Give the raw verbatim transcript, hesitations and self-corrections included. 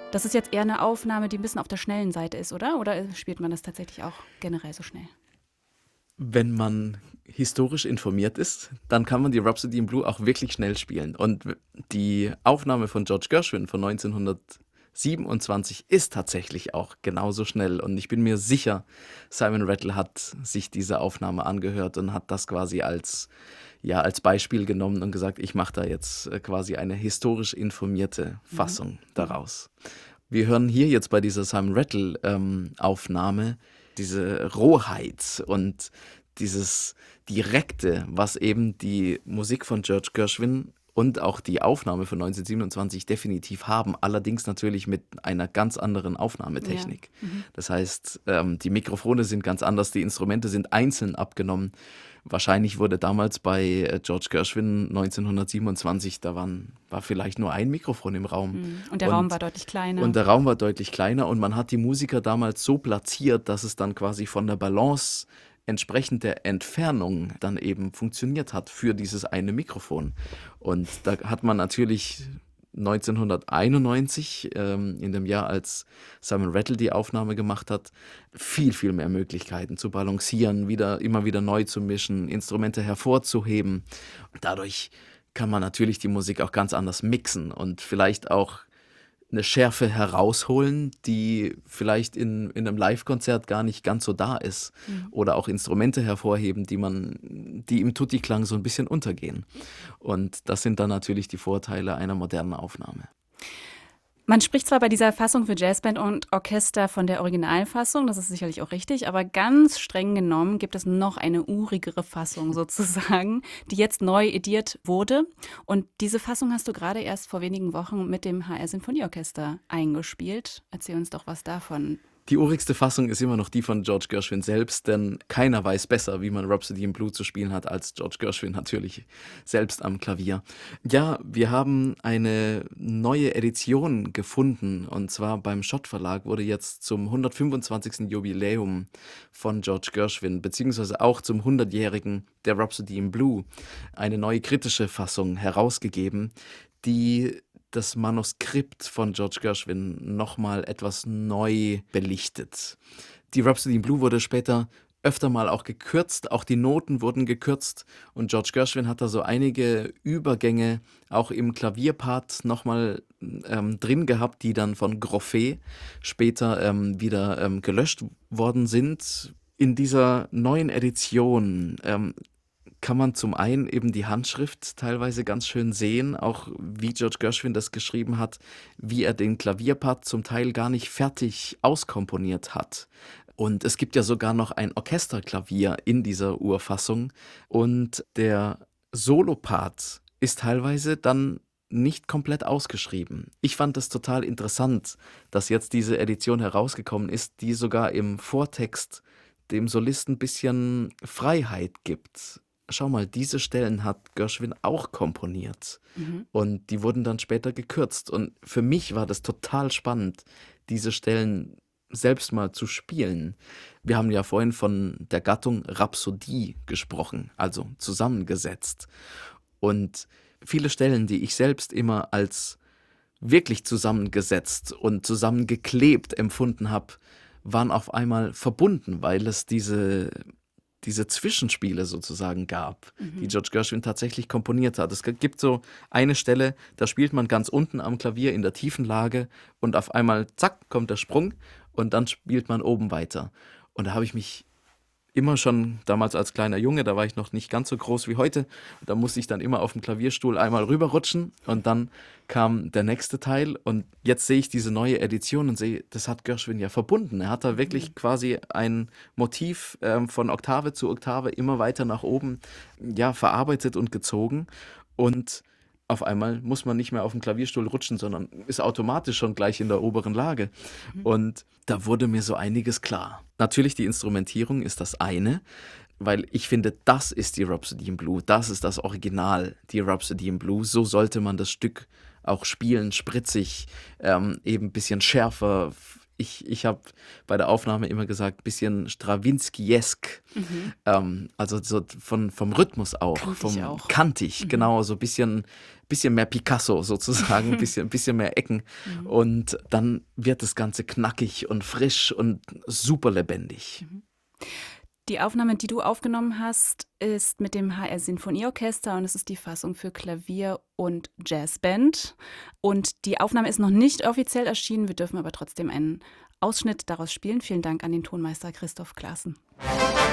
Das ist jetzt eher eine Aufnahme, die ein bisschen auf der schnellen Seite ist, oder? Oder spielt man das tatsächlich auch generell so schnell? Wenn man historisch informiert ist, dann kann man die Rhapsody in Blue auch wirklich schnell spielen. Und die Aufnahme von George Gershwin von neunzehnhundertsiebenundzwanzig ist tatsächlich auch genauso schnell. Und ich bin mir sicher, Simon Rattle hat sich diese Aufnahme angehört und hat das quasi als, ja, als Beispiel genommen und gesagt, ich mache da jetzt äh, quasi eine historisch informierte Fassung Mhm. daraus. Wir hören hier jetzt bei dieser Simon Rattle ähm, Aufnahme diese Rohheit und dieses Direkte, was eben die Musik von George Gershwin und auch die Aufnahme von neunzehnhundertsiebenundzwanzig definitiv haben, allerdings natürlich mit einer ganz anderen Aufnahmetechnik. Ja. Mhm. Das heißt, ähm, die Mikrofone sind ganz anders, die Instrumente sind einzeln abgenommen. Wahrscheinlich wurde damals bei äh, George Gershwin neunzehnhundertsiebenundzwanzig, da waren, war vielleicht nur ein Mikrofon im Raum. Mhm. Und der Raum Und war deutlich kleiner. und der Raum war deutlich kleiner und man hat die Musiker damals so platziert, dass es dann quasi von der Balance entsprechend der Entfernung dann eben funktioniert hat für dieses eine Mikrofon. Und da hat man natürlich neunzehnhunderteinundneunzig, ähm, in dem Jahr, als Simon Rattle die Aufnahme gemacht hat, viel, viel mehr Möglichkeiten zu balancieren, wieder, immer wieder neu zu mischen, Instrumente hervorzuheben. Dadurch kann man natürlich die Musik auch ganz anders mixen und vielleicht auch eine Schärfe herausholen, die vielleicht in, in einem Live-Konzert gar nicht ganz so da ist. Mhm. Oder auch Instrumente hervorheben, die man, die im Tutti-Klang so ein bisschen untergehen. Und das sind dann natürlich die Vorteile einer modernen Aufnahme. Man spricht zwar bei dieser Fassung für Jazzband und Orchester von der Originalfassung, das ist sicherlich auch richtig, aber ganz streng genommen gibt es noch eine urigere Fassung sozusagen, die jetzt neu ediert wurde. Und diese Fassung hast du gerade erst vor wenigen Wochen mit dem H R Sinfonieorchester eingespielt. Erzähl uns doch was davon. Die urigste Fassung ist immer noch die von George Gershwin selbst, denn keiner weiß besser, wie man Rhapsody in Blue zu spielen hat, als George Gershwin natürlich selbst am Klavier. Ja, wir haben eine neue Edition gefunden, und zwar beim Schott Verlag wurde jetzt zum hundertfünfundzwanzigsten Jubiläum von George Gershwin, beziehungsweise auch zum hundertjährigen der Rhapsody in Blue, eine neue kritische Fassung herausgegeben, die das Manuskript von George Gershwin nochmal etwas neu belichtet. Die Rhapsody in Blue wurde später öfter mal auch gekürzt, auch die Noten wurden gekürzt und George Gershwin hat da so einige Übergänge auch im Klavierpart nochmal ähm, drin gehabt, die dann von Groffet später ähm, wieder ähm, gelöscht worden sind. In dieser neuen Edition ähm, kann man zum einen eben die Handschrift teilweise ganz schön sehen, auch wie George Gershwin das geschrieben hat, wie er den Klavierpart zum Teil gar nicht fertig auskomponiert hat. Und es gibt ja sogar noch ein Orchesterklavier in dieser Urfassung und der Solopart ist teilweise dann nicht komplett ausgeschrieben. Ich fand es total interessant, dass jetzt diese Edition herausgekommen ist, die sogar im Vortext dem Solisten ein bisschen Freiheit gibt. Schau mal, diese Stellen hat Gershwin auch komponiert. Mhm. Und die wurden dann später gekürzt. Und für mich war das total spannend, diese Stellen selbst mal zu spielen. Wir haben ja vorhin von der Gattung Rhapsodie gesprochen, also zusammengesetzt. Und viele Stellen, die ich selbst immer als wirklich zusammengesetzt und zusammengeklebt empfunden habe, waren auf einmal verbunden, weil es diese diese Zwischenspiele sozusagen gab, Mhm. die George Gershwin tatsächlich komponiert hat. Es gibt so eine Stelle, da spielt man ganz unten am Klavier in der tiefen Lage und auf einmal, zack, kommt der Sprung und dann spielt man oben weiter. Und da habe ich mich immer schon damals als kleiner Junge, da war ich noch nicht ganz so groß wie heute, da musste ich dann immer auf dem Klavierstuhl einmal rüberrutschen und dann kam der nächste Teil und jetzt sehe ich diese neue Edition und sehe, das hat Gershwin ja verbunden. Er hat da wirklich quasi ein Motiv ähm, von Oktave zu Oktave immer weiter nach oben ja, verarbeitet und gezogen und auf einmal muss man nicht mehr auf dem Klavierstuhl rutschen, sondern ist automatisch schon gleich in der oberen Lage. Und da wurde mir so einiges klar. Natürlich, die Instrumentierung ist das eine, weil ich finde, das ist die Rhapsody in Blue, das ist das Original, die Rhapsody in Blue. So sollte man das Stück auch spielen, spritzig, ähm, eben ein bisschen schärfer, ich, ich habe bei der Aufnahme immer gesagt, bisschen Strawinsky-esk. Mhm. Ähm, also so von, vom Rhythmus auch. Kantig vom, auch. Kantig, Mhm. genau. So ein bisschen, bisschen mehr Picasso sozusagen, ein bisschen, bisschen mehr Ecken. Mhm. Und dann wird das Ganze knackig und frisch und super lebendig. Mhm. Die Aufnahme, die du aufgenommen hast, ist mit dem H R Sinfonieorchester und es ist die Fassung für Klavier und Jazzband. Und die Aufnahme ist noch nicht offiziell erschienen, wir dürfen aber trotzdem einen Ausschnitt daraus spielen. Vielen Dank an den Tonmeister Christoph Klaassen.